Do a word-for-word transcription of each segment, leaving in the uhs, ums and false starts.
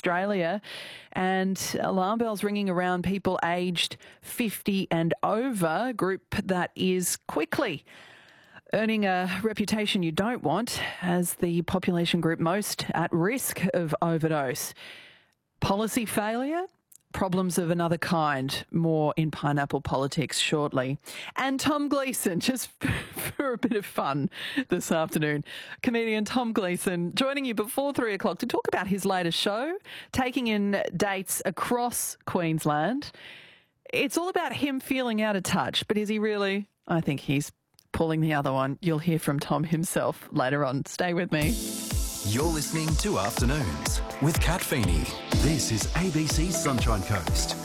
Australia, and alarm bells ringing around people aged fifty and over, a group that is quickly earning a reputation you don't want as the population group most at risk of overdose. Policy failure? Problems of another kind, more in Pineapple Politics shortly. And Tom Gleeson, just for a bit of fun this afternoon, comedian Tom Gleeson joining you before three o'clock to talk about his latest show, taking in dates across Queensland. It's all about him feeling out of touch, but is he really? I think he's pulling the other one. You'll hear from Tom himself later on. Stay with me. You're listening to Afternoons with Kat Feeney. This is A B C's Sunshine Coast.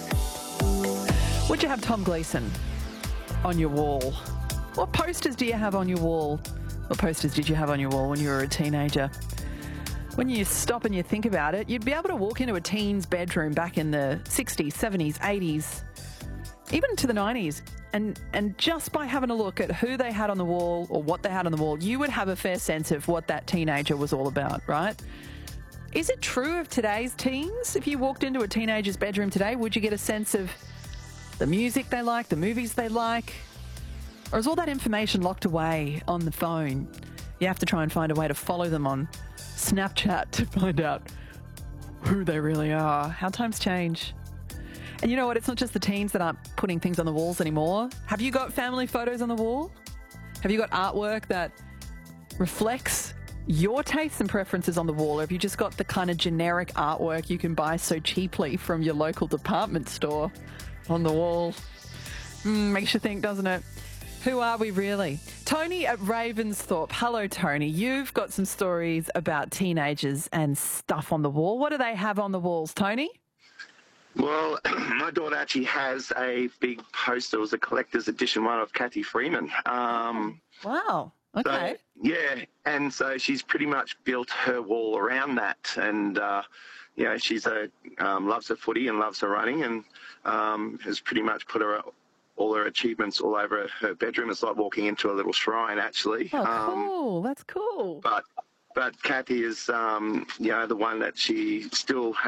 Would you have Tom Gleeson on your wall? What posters do you have on your wall? What posters did you have on your wall when you were a teenager? When you stop and you think about it, you'd be able to walk into a teen's bedroom back in the sixties, seventies, eighties, even to the nineties, and, and just by having a look at who they had on the wall or what they had on the wall, you would have a fair sense of what that teenager was all about, right? Is it true of today's teens? If you walked into a teenager's bedroom today, would you get a sense of the music they like, the movies they like? Or is all that information locked away on the phone? You have to try and find a way to follow them on Snapchat to find out who they really are. How times change. And you know what? It's not just the teens that aren't putting things on the walls anymore. Have you got family photos on the wall? Have you got artwork that reflects your tastes and preferences on the wall? Or have you just got the kind of generic artwork you can buy so cheaply from your local department store on the wall? Mm, makes you think, doesn't it? Who are we really? Tony at Ravensthorpe. Hello, Tony. You've got some stories about teenagers and stuff on the wall. What do they have on the walls, Tony? Well, my daughter actually has a big poster. It was a collector's edition one of Cathy Freeman. Um, wow. Okay. So, yeah, and so she's pretty much built her wall around that, and uh, you know, she's a um, loves her footy and loves her running, and um, has pretty much put her all her achievements all over her bedroom. It's like walking into a little shrine, actually. Oh, cool! Um, That's cool. But but Cathy is, um, you know, the one that she still